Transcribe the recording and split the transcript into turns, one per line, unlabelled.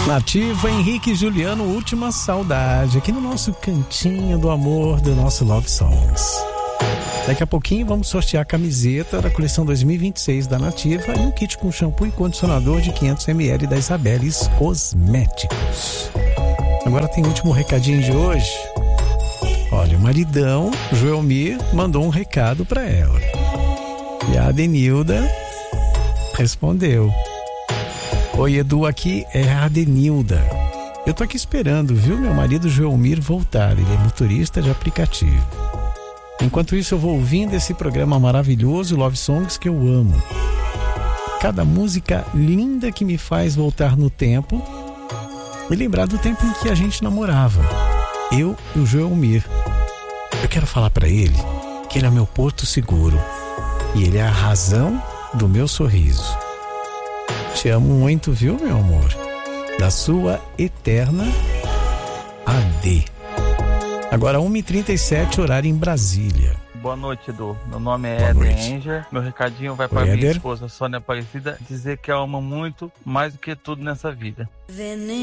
Nativa, Henrique e Juliano, Última Saudade, aqui no nosso cantinho do amor do nosso Love Songs. Daqui a pouquinho vamos sortear a camiseta da coleção 2026 da Nativa e um kit com shampoo e condicionador de 500ml da Isabeles Cosméticos. Agora tem o último recadinho de hoje. Olha, o maridão, Joelmir, mandou um recado para ela. E a Adenilda respondeu: oi, Edu, aqui é a Adenilda. Eu tô aqui esperando, viu, meu marido Joelmir voltar. Ele é motorista de aplicativo. Enquanto isso, eu vou ouvindo esse programa maravilhoso, Love Songs, que eu amo. Cada música linda que me faz voltar no tempo e lembrar do tempo em que a gente namorava. Eu e o Joelmir. Eu quero falar pra ele que ele é meu porto seguro e ele é a razão do meu sorriso. Te amo muito, viu, meu amor? Da sua eterna AD. Agora 1h37, horário em Brasília.
Boa noite, Edu. Meu nome é Eden Enger. Meu recadinho vai para minha esposa Sônia Aparecida, dizer que eu amo muito, mais do que tudo nessa vida.